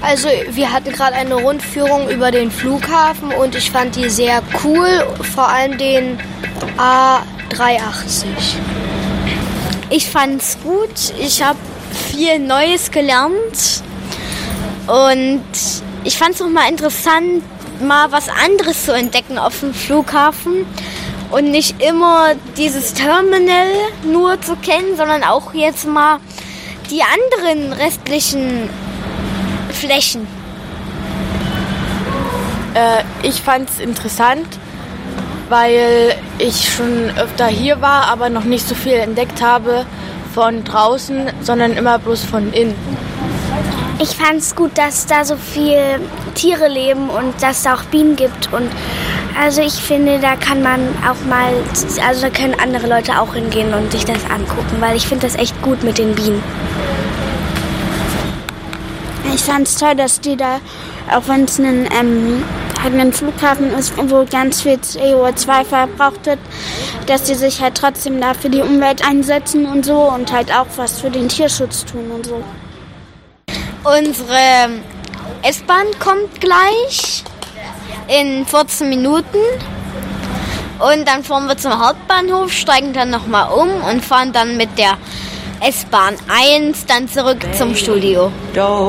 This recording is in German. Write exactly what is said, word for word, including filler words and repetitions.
Also wir hatten gerade eine Rundführung über den Flughafen und ich fand die sehr cool, vor allem den A dreihundertachtzig. Ich fand's gut, ich habe viel Neues gelernt und ich fand's auch mal interessant, mal was anderes zu entdecken auf dem Flughafen und nicht immer dieses Terminal nur zu kennen, sondern auch jetzt mal die anderen restlichen Flächen. Äh, ich fand's interessant, weil ich schon öfter hier war, aber noch nicht so viel entdeckt habe von draußen, sondern immer bloß von innen. Ich fand es gut, dass da so viele Tiere leben und dass es da auch Bienen gibt. Und also ich finde, da kann man auch mal, also da können andere Leute auch hingehen und sich das angucken, weil ich finde das echt gut mit den Bienen. Ich fand es toll, dass die da, auch wenn es ein, ähm, halt ein Flughafen ist, wo ganz viel C O zwei verbraucht wird, dass die sich halt trotzdem da für die Umwelt einsetzen und so und halt auch was für den Tierschutz tun und so. Unsere S-Bahn kommt gleich in vierzehn Minuten und dann fahren wir zum Hauptbahnhof, steigen dann nochmal um und fahren dann mit der S-Bahn eins dann zurück zum Studio.